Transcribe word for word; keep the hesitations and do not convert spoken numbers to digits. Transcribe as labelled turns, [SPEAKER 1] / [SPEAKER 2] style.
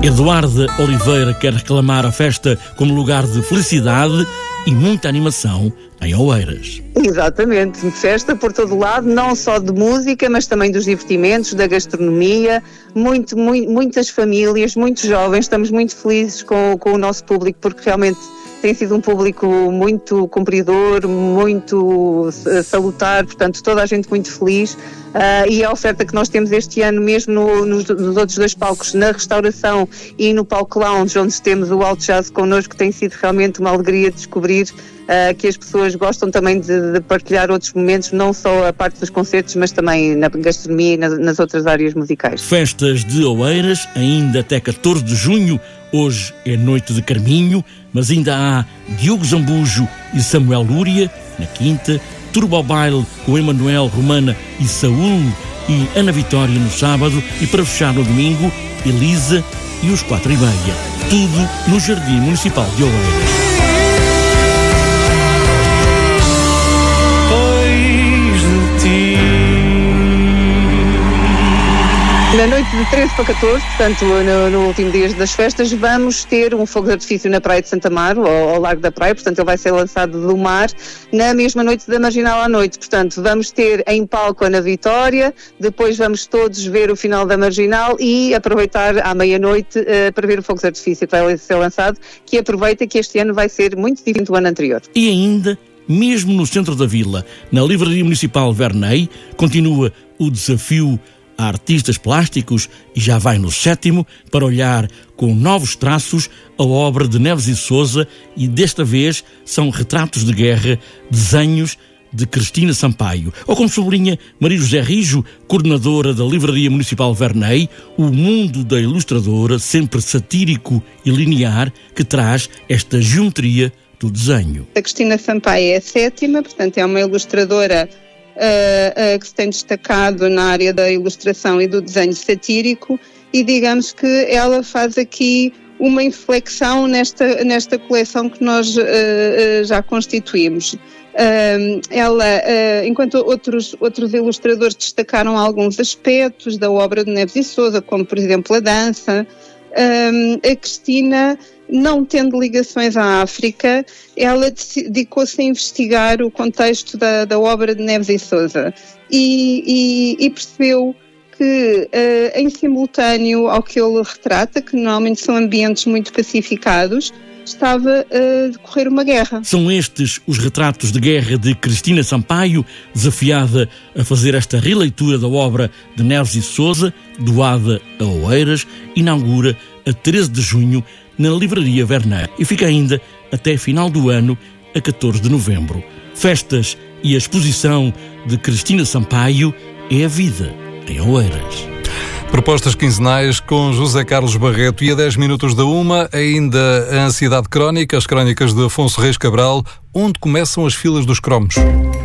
[SPEAKER 1] Eduarda Oliveira quer reclamar a festa como lugar de felicidade e muita animação em Oeiras.
[SPEAKER 2] Exatamente, festa por todo lado, não só de música, mas também dos divertimentos, da gastronomia, muito, muito, muitas famílias, muitos jovens, estamos muito felizes com, com o nosso público, porque realmente tem sido um público muito cumpridor, muito salutar, portanto toda a gente muito feliz, uh, e a oferta que nós temos este ano mesmo no, nos, nos outros dois palcos, na restauração e no palco lounge, onde temos o Alt Jazz connosco, tem sido realmente uma alegria descobrir Uh, que as pessoas gostam também de, de partilhar outros momentos, não só a parte dos concertos, mas também na gastronomia e nas, nas outras áreas musicais.
[SPEAKER 1] Festas de Oeiras, ainda até catorze de junho. Hoje é noite de Carminho, mas ainda há Diogo Zambujo e Samuel Lúria na quinta, Turbo Baile com Emanuel Romana e Saúl e Ana Vitória no sábado, e para fechar no domingo, Elisa e os Quatro e Meia. Tudo no Jardim Municipal de Oeiras.
[SPEAKER 2] Na noite de treze para catorze, portanto no, no último dia das festas, vamos ter um fogo de artifício na Praia de Santa Amaro, ao, ao Largo da Praia, portanto ele vai ser lançado do mar na mesma noite da Marginal à noite. Portanto vamos ter em palco a Ana Vitória, depois vamos todos ver o final da Marginal e aproveitar à meia-noite uh, para ver o fogo de artifício que vai ser lançado, que aproveita que este ano vai ser muito diferente do ano anterior.
[SPEAKER 1] E ainda, mesmo no centro da vila, na Livraria Municipal Verney, continua o desafio a artistas plásticos e já vai no sétimo para olhar com novos traços a obra de Neves e Sousa, e desta vez são retratos de guerra, desenhos de Cristina Sampaio. Ou como sublinha Maria José Rijo, coordenadora da Livraria Municipal Verney, o mundo da ilustradora, sempre satírico e linear, que traz esta geometria do desenho.
[SPEAKER 3] A Cristina Sampaio é a sétima, portanto é uma ilustradora Uh, uh, que se tem destacado na área da ilustração e do desenho satírico, e digamos que ela faz aqui uma inflexão nesta, nesta coleção que nós uh, uh, já constituímos. Uh, ela, uh, enquanto outros, outros ilustradores destacaram alguns aspectos da obra de Neves e Sousa, como por exemplo a dança, uh, a Cristina, não tendo ligações à África, ela dedicou-se a investigar o contexto da, da obra de Neves e Sousa e, e, e percebeu que, uh, em simultâneo ao que ele retrata, que normalmente são ambientes muito pacificados, estava a decorrer uma guerra.
[SPEAKER 1] São estes os retratos de guerra de Cristina Sampaio, desafiada a fazer esta releitura da obra de Neves e Sousa, doada a Oeiras, inaugura a treze de junho na Livraria Verney e fica ainda até final do ano, a catorze de novembro. Festas e a exposição de Cristina Sampaio é a vida em Oeiras.
[SPEAKER 4] Propostas quinzenais com José Carlos Barreto. E a dez minutos da uma, ainda a Ansiedade Crónica, as crónicas de Afonso Reis Cabral, onde começam as filas dos cromos.